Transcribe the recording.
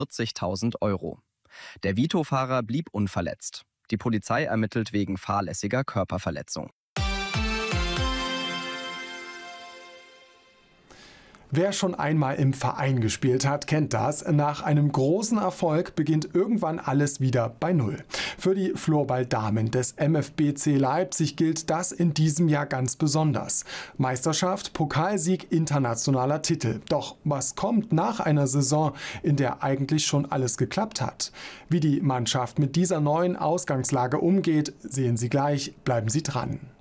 40.000 Euro. Der Vito-Fahrer blieb unverletzt. Die Polizei ermittelt wegen fahrlässiger Körperverletzung. Wer schon einmal im Verein gespielt hat, kennt das. Nach einem großen Erfolg beginnt irgendwann alles wieder bei Null. Für die Floorball-Damen des MFBC Leipzig gilt das in diesem Jahr ganz besonders. Meisterschaft, Pokalsieg, internationaler Titel. Doch was kommt nach einer Saison, in der eigentlich schon alles geklappt hat? Wie die Mannschaft mit dieser neuen Ausgangslage umgeht, sehen Sie gleich. Bleiben Sie dran.